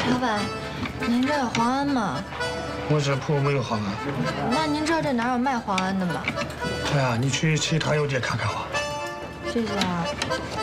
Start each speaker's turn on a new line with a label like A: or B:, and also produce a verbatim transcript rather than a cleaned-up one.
A: 老板，您这有黄安吗？
B: 我这铺没有黄安。
A: 那您知道这哪有卖黄安的吗？
B: 哎呀，你去其他药店看看吧。
A: 谢谢啊。